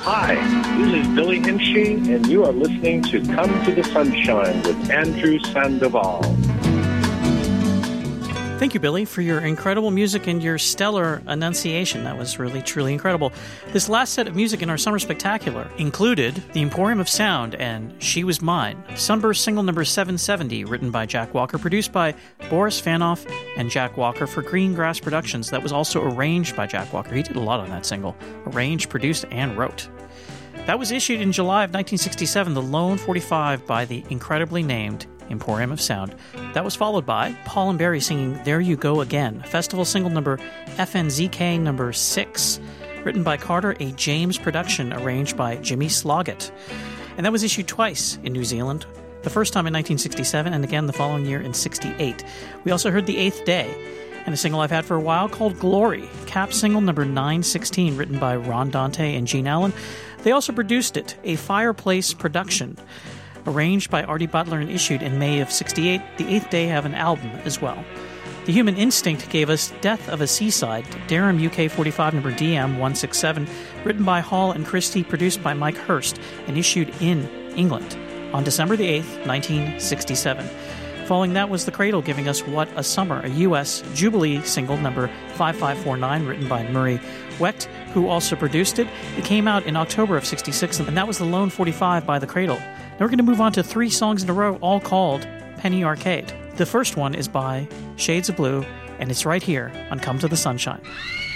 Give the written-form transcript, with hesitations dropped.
Hi, this is Billy Hinsche, and you are listening to Come to the Sunshine with Andrew Sandoval. Thank you, Billy, for your incredible music and your stellar enunciation. That was really, truly incredible. This last set of music in our Summer Spectacular included The Emporium of Sound and She Was Mine, Sunburst single number 770, written by Jack Walker, produced by Boris Fanoff and Jack Walker for Greengrass Productions. That was also arranged by Jack Walker. He did a lot on that single. Arranged, produced, and wrote. That was issued in July of 1967, the Lone 45 by the incredibly named Emporium of Sound. That was followed by Paul and Barry singing There You Go Again, festival single number FNZK number 6, written by Carter A. James production, arranged by Jimmy Sloggett. And that was issued twice in New Zealand, the first time in 1967 and again the following year in 68. We also heard The Eighth Day, and a single I've had for a while called Glory, cap single number 916, written by Ron Dante and Gene Allen. They also produced it, a Fireplace production, arranged by Artie Butler and issued in May of 68. The Eighth Day have an album as well. The Human Instinct gave us Death of a Seaside, Durham UK 45 number DM 167, written by Hall and Christie, produced by Mike Hurst, and issued in England on December the 8th, 1967. Following that was The Cradle giving us What a Summer, a U.S. Jubilee single number 5549, written by Murray Wecht, who also produced it. It came out in October of 66, and that was the Lone 45 by The Cradle. Now we're going to move on to 3 songs in a row, all called Penny Arcade. The first one is by Shades of Blue, and it's right here on Come to the Sunshine.